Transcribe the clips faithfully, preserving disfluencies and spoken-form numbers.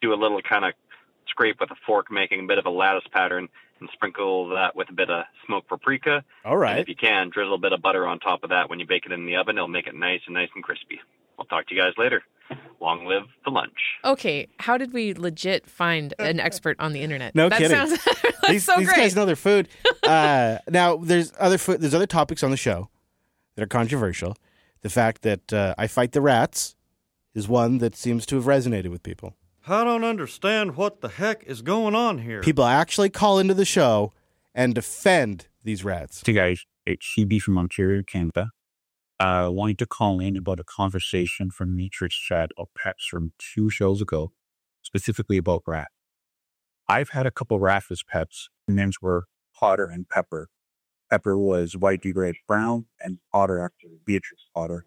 do a little kind of scrape with a fork, making a bit of a lattice pattern, and sprinkle that with a bit of smoked paprika. All right. And if you can, drizzle a bit of butter on top of that when you bake it in the oven. It'll make it nice and nice and crispy. I'll talk to you guys later. Long live the lunch. Okay, how did we legit find an expert on the internet? No that kidding. Sounds, that's these so these great. guys know their food. Uh, now, there's other food, there's other topics on the show that are controversial. The fact that uh, I fight the rats is one that seems to have resonated with people. I don't understand what the heck is going on here. People actually call into the show and defend these rats. Hey guys, it's C B from Ontario, Canada. I uh, wanted to call in about a conversation from Matrix Chat of Pets from two shows ago, specifically about rat. I've had a couple rats as pets. Their names were Potter and Pepper. Pepper was white degraded brown, and Potter after Beatrice Potter.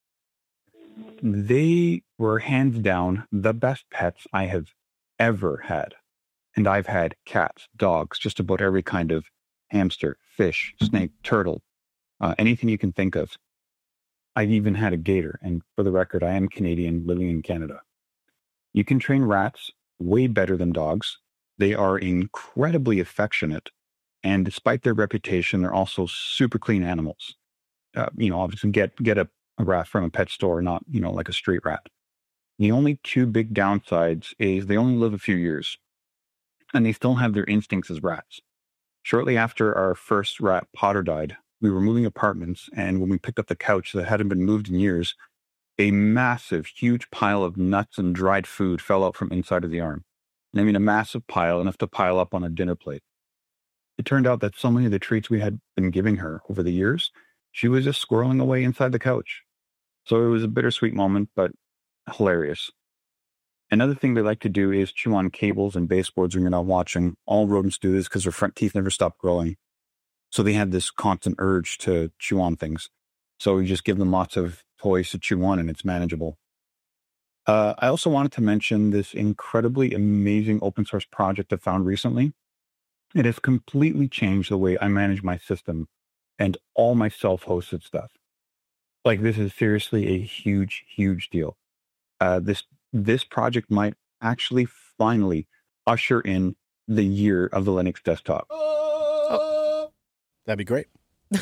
They were hands down the best pets I have ever had. And I've had cats, dogs, just about every kind of hamster, fish, snake, turtle, uh, anything you can think of. I've even had a gator, and for the record, I am Canadian living in Canada. You can train rats way better than dogs. They are incredibly affectionate, and despite their reputation, they're also super clean animals. Uh, you know, obviously get get a, a rat from a pet store, not, you know, like a street rat. The only two big downsides is they only live a few years, and they still have their instincts as rats. Shortly after our first rat, Potter, died, we were moving apartments, and when we picked up the couch that hadn't been moved in years, a massive, huge pile of nuts and dried food fell out from inside of the arm. I mean, a massive pile, enough to pile up on a dinner plate. It turned out that so many of the treats we had been giving her over the years, she was just squirreling away inside the couch. So it was a bittersweet moment, but hilarious. Another thing they like to do is chew on cables and baseboards when you're not watching. All rodents do this because their front teeth never stop growing. So they have this constant urge to chew on things. So you just give them lots of toys to chew on, and it's manageable. Uh, I also wanted to mention this incredibly amazing open source project I found recently. It has completely changed the way I manage my system and all my self-hosted stuff. Like, this is seriously a huge, huge deal. Uh, this this project might actually finally usher in the year of the Linux desktop. Oh. That'd be great.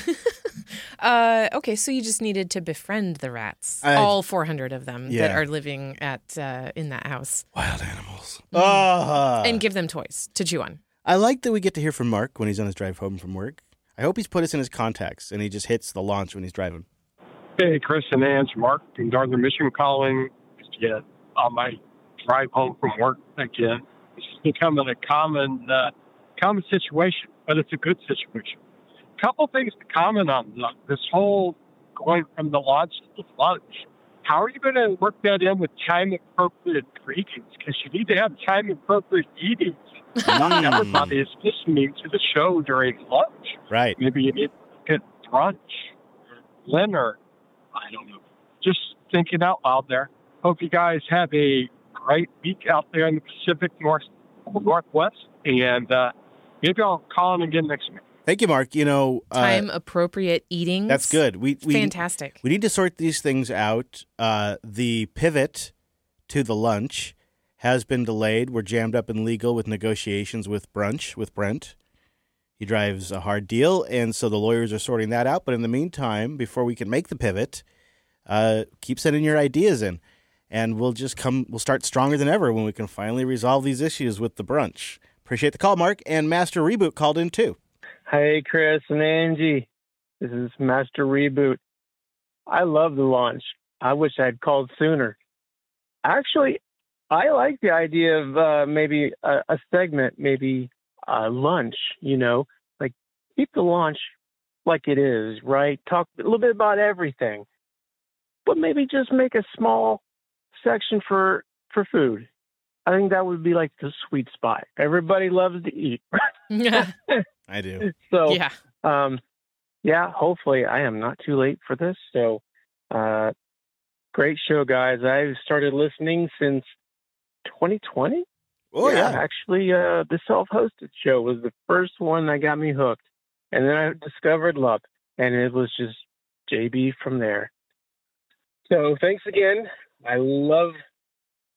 uh, okay, so you just needed to befriend the rats, I, all four hundred of them yeah. that are living at uh, in that house. Wild animals. Mm. Uh, and give them toys to chew on. I like that we get to hear from Mark when he's on his drive home from work. I hope he's put us in his contacts and he just hits the launch when he's driving. Hey, Chris and Ange, Mark from Northern Michigan calling. Yeah, on my drive home from work again. It's becoming a common, uh, common situation, but it's a good situation. A couple things to comment on this whole going from the launch to the lunch. How are you going to work that in with time-appropriate greetings? Because you need to have time-appropriate eating. Not everybody is listening to the show during lunch. Right. Maybe you need to get brunch or dinner. I don't know. Just thinking out loud there. Hope you guys have a great week out there in the Pacific North, Northwest. And uh, maybe I'll call in again next week. Thank you, Mark. You know, uh, time appropriate eating. That's good. We, we fantastic. We need to sort these things out. Uh, the pivot to the lunch has been delayed. We're jammed up in legal with negotiations with Brunch, with Brent. He drives a hard deal, and so the lawyers are sorting that out. But in the meantime, before we can make the pivot, uh, keep sending your ideas in, and we'll just come. We'll start stronger than ever when we can finally resolve these issues with the Brunch. Appreciate the call, Mark. And Master Reboot called in too. Hey, Chris and Angie. This is Master Reboot. I love the launch. I wish I'd called sooner. Actually, I like the idea of uh, maybe a, a segment, maybe uh, lunch, you know, like keep the launch like it is, right? Talk a little bit about everything, but maybe just make a small section for, for food. I think that would be like the sweet spot. Everybody loves to eat. Yeah. I do. So, yeah. Um, yeah, hopefully I am not too late for this. So, uh, great show, guys. I've started listening since twenty twenty. Oh, yeah. yeah. Actually, uh, the self-hosted show was the first one that got me hooked. And then I discovered Love, and it was just J B from there. So thanks again. I love